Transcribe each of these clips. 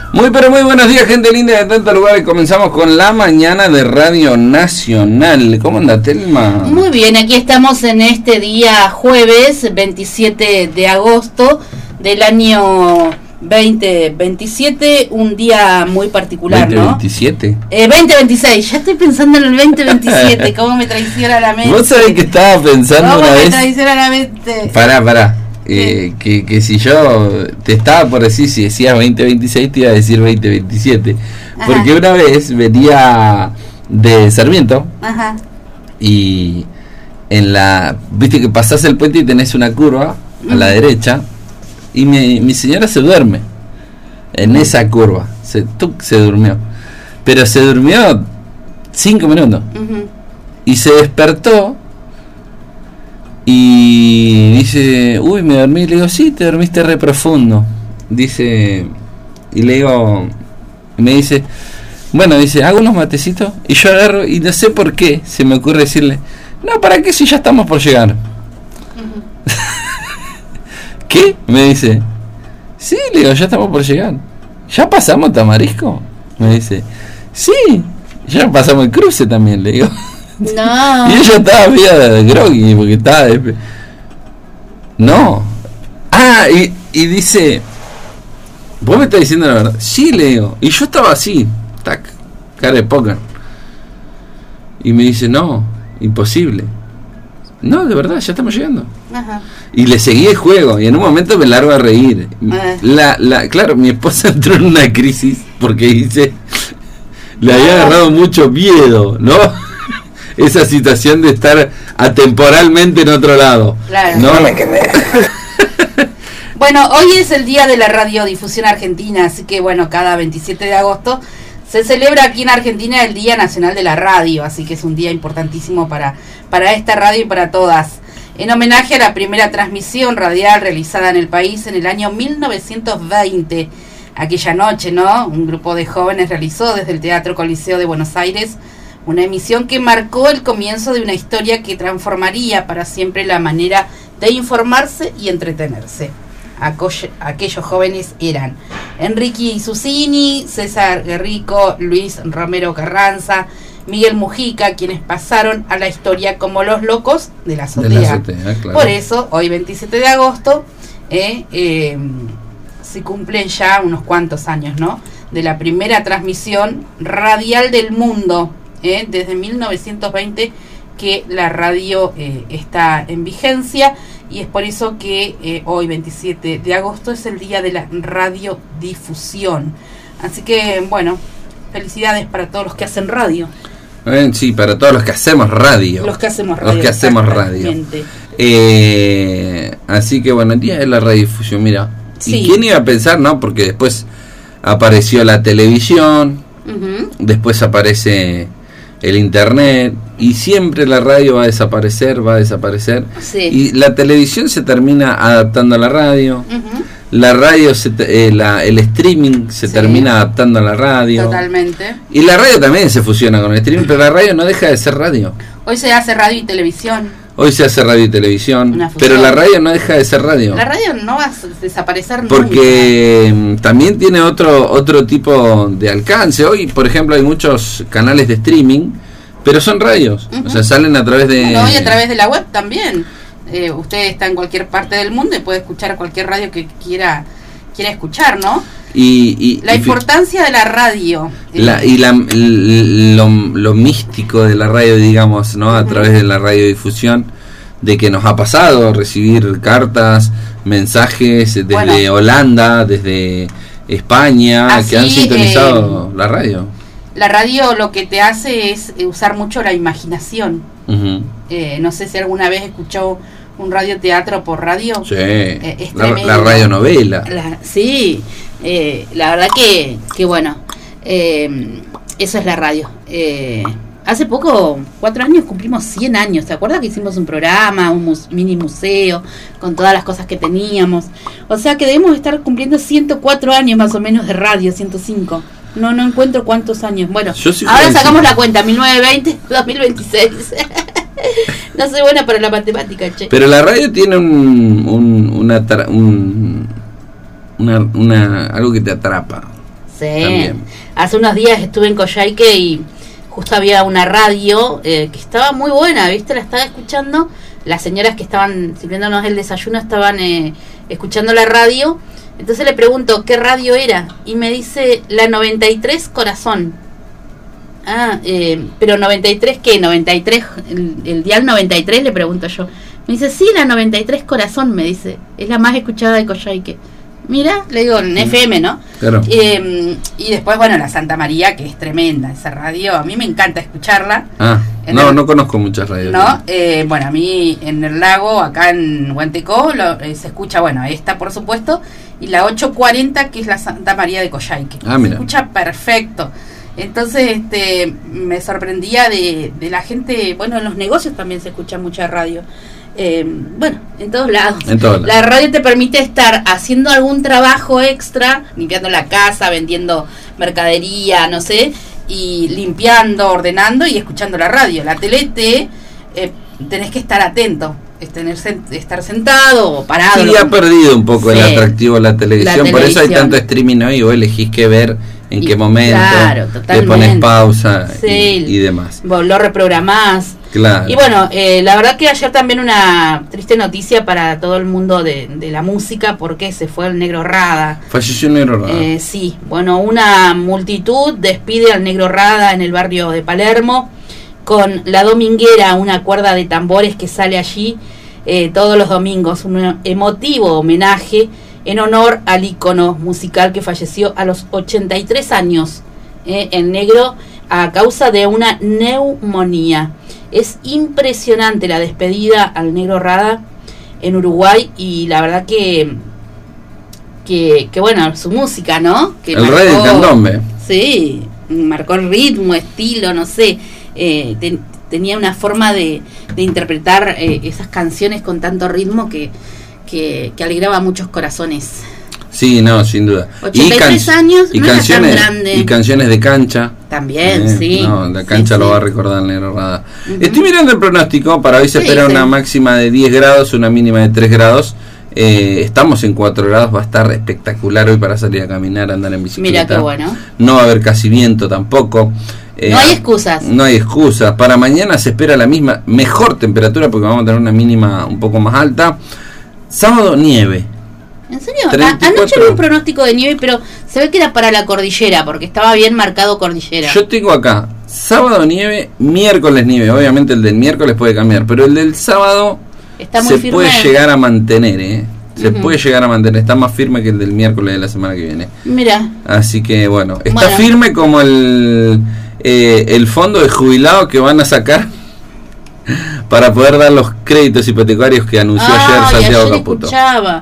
Muy pero muy buenos días, gente linda de tantos lugares. Comenzamos con la mañana de Radio Nacional. ¿Cómo anda, Telma? Muy bien, aquí estamos en este día jueves 27 de agosto del año 2027, un día muy particular, 2027. ¿no? 2026, ya estoy pensando en el 2027, cómo me traiciona la mente. ¿Vos sabés que estaba pensando una vez? ¿Cómo me traiciona la mente? Pará. Que si yo te estaba por decir, si decías 2026 te iba a decir 2027. Ajá. Porque una vez venía de Sarmiento. Ajá. Y en la, viste que pasás el puente y tenés una curva a la derecha, y mi señora se duerme en esa curva, se durmió, pero se durmió 5 minutos y se despertó. Y dice, uy, me dormí. Le digo, sí, te dormiste re profundo. Dice, y le digo, me dice, bueno, dice, hago unos matecitos. Y yo agarro, y no sé por qué se me ocurre decirle, no, ¿para qué si ya estamos por llegar? ¿Qué? Me dice, sí, le digo, ya estamos por llegar. ¿Ya pasamos Tamarisco? Me dice, sí, ya pasamos el cruce también, le digo. No. Y ella estaba medio groggy porque estaba no. Y dice, ¿vos me estás diciendo la verdad? Sí, le digo. Y yo estaba así, tac, cara de póker. Y me dice, no, imposible. No, de verdad, ya estamos llegando. Ajá. Y le seguí el juego y en un momento me largo a reír. Claro, mi esposa entró en una crisis porque dice, le había agarrado mucho miedo, ¿no? Esa situación de estar atemporalmente en otro lado. Claro. No me quemé. Bueno, hoy es el día de la radiodifusión argentina, así que bueno, cada 27 de agosto se celebra aquí en Argentina el Día Nacional de la Radio, así que es un día importantísimo para esta radio y para todas. En homenaje a la primera transmisión radial realizada en el país en el año 1920, aquella noche, ¿no? Un grupo de jóvenes realizó desde el Teatro Coliseo de Buenos Aires una emisión que marcó el comienzo de una historia que transformaría para siempre la manera de informarse y entretenerse. Aquellos jóvenes eran Enrique Susini, César Guerrico, Luis Romero Carranza, Miguel Mujica, quienes pasaron a la historia como los locos de la azotea. Claro. Por eso, hoy 27 de agosto, se cumplen ya unos cuantos años, ¿no?, de la primera transmisión radial del mundo. Desde 1920 que la radio está en vigencia, y es por eso que hoy 27 de agosto es el día de la radiodifusión. Así que bueno, felicidades para todos los que hacen radio. Sí, para todos los que hacemos radio. Los que hacemos radio. Así que bueno, el día de la radiodifusión, mira. Sí. ¿Y quién iba a pensar, no? Porque después apareció la televisión, después aparece el internet, y siempre la radio va a desaparecer. Sí. Y la televisión se termina adaptando a la radio, la radio el streaming se termina adaptando a la radio. Totalmente. Y la radio también se fusiona con el streaming, pero la radio no deja de ser radio. Hoy se hace radio y televisión. Pero la radio no deja de ser radio. La radio no va a desaparecer nunca. Porque también tiene otro tipo de alcance. Hoy, por ejemplo, hay muchos canales de streaming, pero son radios. O sea, salen a través de... No, y a través de la web también. Usted está en cualquier parte del mundo y puede escuchar cualquier radio que quiera escuchar, ¿no? Y la importancia de la radio. Lo místico de la radio, digamos, ¿no? A través de la radiodifusión, de que nos ha pasado recibir cartas, mensajes desde Holanda, desde España, que han sintonizado la radio. La radio lo que te hace es usar mucho la imaginación. No sé si alguna vez escuchó un radioteatro por radio. Sí, la radionovela. Sí, la verdad que bueno, eso es la radio. Hace poco, 4 años, cumplimos 100 años. ¿Te acuerdas que hicimos un programa, un mini museo, con todas las cosas que teníamos? O sea que debemos estar cumpliendo 104 años más o menos de radio, 105. No encuentro cuántos años. Bueno, ahora sacamos la cuenta, 1920, 2026. No soy buena para la matemática, che. Pero la radio tiene algo que te atrapa. Sí. También. Hace unos días estuve en Coyhaique y justo había una radio que estaba muy buena, ¿viste? La estaba escuchando. Las señoras que estaban sirviéndonos el desayuno estaban escuchando la radio. Entonces le pregunto qué radio era y me dice la 93 Corazón. Pero 93 ¿qué? 93, el dial 93, le pregunto yo. Me dice, sí, la 93 Corazón, me dice. Es la más escuchada de Coyhaique. Mira, le digo, en FM, ¿no? Claro. Y después, bueno, la Santa María, que es tremenda esa radio. A mí me encanta escucharla. No conozco muchas radios. ¿No? Bueno, a mí en el lago, acá en Huantecó, se escucha, bueno, esta por supuesto, y la 840, que es la Santa María de Coyhaique. Se mira. escucha perfecto. Entonces, me sorprendía de la gente, bueno, en los negocios también se escucha mucha radio. Bueno, en todos lados. La radio te permite estar haciendo algún trabajo extra, limpiando la casa, vendiendo mercadería, no sé, y limpiando, ordenando y escuchando la radio. La tele tenés que estar atento, estar sentado o parado. Sí, ha perdido un poco el atractivo de la televisión, por eso hay tanto streaming hoy, vos elegís qué ver, en qué momento, claro, le pones pausa y demás. Vos lo reprogramás. Claro. Y bueno, la verdad que ayer también una triste noticia para todo el mundo de la música, porque se fue el Negro Rada. Falleció el Negro Rada. Sí, bueno, una multitud despide al Negro Rada en el barrio de Palermo, con La Dominguera, una cuerda de tambores que sale allí todos los domingos, un emotivo homenaje en honor al ícono musical que falleció a los 83 años, el Negro, a causa de una neumonía. Es impresionante la despedida al Negro Rada en Uruguay, y la verdad que bueno, su música, ¿no? Que el rey del candombe. Sí, marcó el ritmo, estilo, no sé, tenía una forma de interpretar esas canciones con tanto ritmo que alegraba muchos corazones. Sí, no, sin duda. 83 años, y no canciones, era tan grande. Y canciones de cancha. También, sí. No, la cancha sí, lo sí. va a recordar el Negro Rada. Estoy mirando el pronóstico. Para hoy se espera sí. una máxima de 10 grados, una mínima de 3 grados. Estamos en 4 grados, va a estar espectacular hoy para salir a caminar, andar en bicicleta. Mira qué bueno. No va a haber casi viento tampoco. No hay excusas. No hay excusas. Para mañana se espera la misma, mejor temperatura, porque vamos a tener una mínima un poco más alta. Sábado, nieve. ¿En serio? 34. Anoche vi un pronóstico de nieve, pero se ve que era para la cordillera, porque estaba bien marcado cordillera. Yo tengo acá sábado nieve, miércoles nieve. Obviamente el del miércoles puede cambiar, pero el del sábado está muy se firme. puede llegar a mantener, Se puede llegar a mantener. Está más firme que el del miércoles de la semana que viene. Mira. Así que bueno, está firme como el fondo de jubilados que van a sacar para poder dar los créditos hipotecarios que anunció ayer Santiago Caputo. Escuchaba.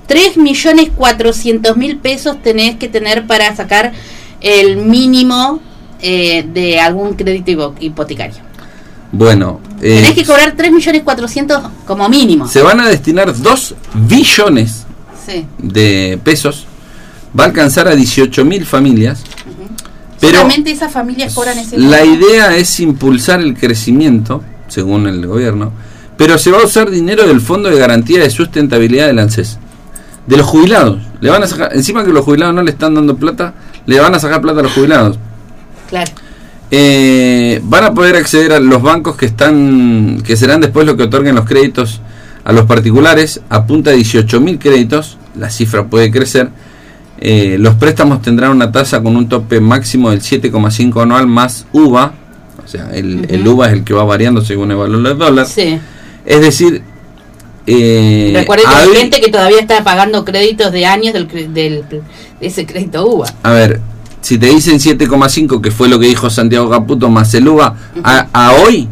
3.400.000 pesos tenés que tener para sacar el mínimo de algún crédito hipotecario. Bueno, tenés que cobrar 3.400.000 como mínimo. Se van a destinar 2 billones de pesos. Va a alcanzar a 18.000 familias. Pero solamente esas familias cobran ese la dinero. idea es impulsar el crecimiento, según el gobierno, pero se va a usar dinero del Fondo de Garantía de Sustentabilidad del ANSES. De los jubilados. Le van a sacar, encima que los jubilados no le están dando plata, le van a sacar plata a los jubilados. Claro. Van a poder acceder a los bancos que serán después lo que otorguen los créditos a los particulares, a punta de 18.000 créditos. La cifra puede crecer. Los préstamos tendrán una tasa con un tope máximo del 7,5 anual más UVA. O sea, el UVA es el que va variando según el valor del dólar. Sí. Es decir, recuerden que hay gente que todavía está pagando créditos de años de ese crédito UVA. A ver, si te dicen 7,5, que fue lo que dijo Santiago Caputo, más el UVA, a hoy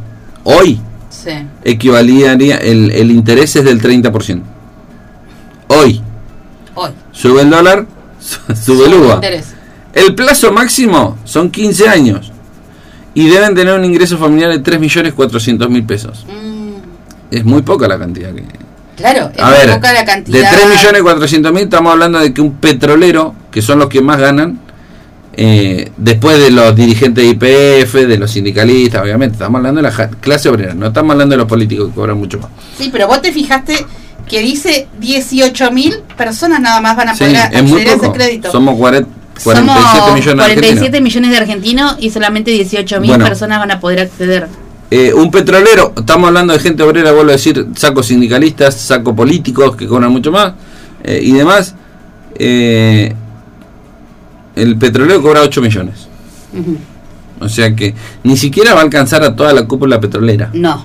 equivaliría, el interés es del 30%. Hoy. Sube el dólar, sube el UVA. El plazo máximo son 15 años y deben tener un ingreso familiar de 3.400.000 pesos. Es muy poca la cantidad que... Claro, es muy poca la cantidad. De 3.400.000 estamos hablando de que un petrolero, que son los que más ganan, después de los dirigentes de YPF, de los sindicalistas, obviamente, estamos hablando de la clase obrera, no estamos hablando de los políticos que cobran mucho más. Sí, pero vos te fijaste que dice 18.000 personas nada más van a poder acceder a ese crédito. Somos 47 millones de 47 argentinos. millones de argentinos y solamente 18.000 Bueno. personas van a poder acceder. Un petrolero, estamos hablando de gente obrera, vuelvo a decir, saco sindicalistas, saco políticos que cobran mucho más y demás. El petrolero cobra 8 millones. Ujú. O sea que ni siquiera va a alcanzar a toda la cúpula petrolera. No.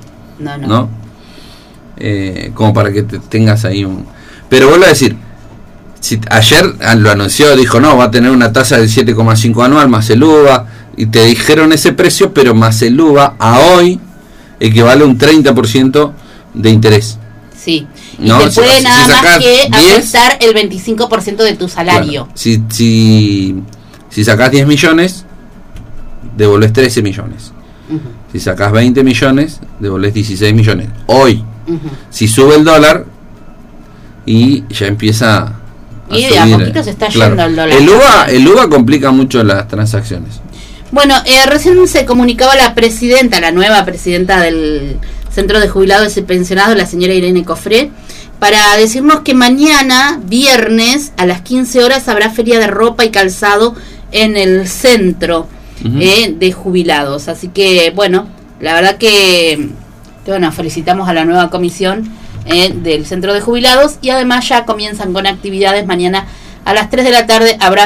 Como para que tengas ahí un... Pero vuelvo a decir, si ayer lo anunció, dijo no, va a tener una tasa del 7,5 anual más el UVA, y te dijeron ese precio, pero más el UVA a hoy equivale a un 30% de interés. Sí. Y No, te puede nada más sacás que 10, afectar el 25% de tu salario. claro, si sacás 10 millones, devolvés 13 millones. Ujú, Si sacás 20 millones, devolvés 16 millones. Hoy, ujú. si sube el dólar y ya empieza a Y de subir, a poquito se está yendo el dólar. El UVA complica mucho las transacciones. Bueno, recién se comunicaba la nueva presidenta del Centro de Jubilados y Pensionados, la señora Irene Cofré, para decirnos que mañana, viernes, a las 15 horas, habrá feria de ropa y calzado en el centro de jubilados. Así que, bueno, la verdad que bueno, felicitamos a la nueva comisión del Centro de Jubilados y además ya comienzan con actividades. Mañana a las 3 de la tarde habrá